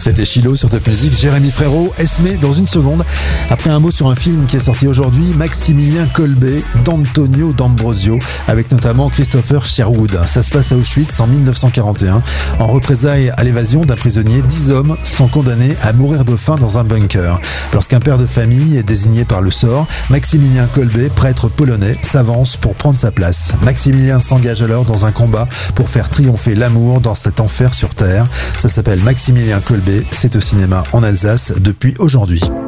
C'était Chilo sur Top Music, Jérémy Frérot, Esmé dans une seconde. Après un mot sur un film qui est sorti aujourd'hui, Maximilien Kolbe d'Antonio D'Ambrosio, avec notamment Christopher Sherwood. Ça se passe à Auschwitz en 1941. En représailles à l'évasion d'un prisonnier, 10 hommes sont condamnés à mourir de faim dans un bunker. Lorsqu'un père de famille est désigné par le sort, Maximilien Kolbe, prêtre polonais, s'avance pour prendre sa place. Maximilien s'engage alors dans un combat pour faire triompher l'amour dans cet enfer sur terre. Ça s'appelle Maximilien Kolbe, c'est au cinéma en Alsace depuis aujourd'hui.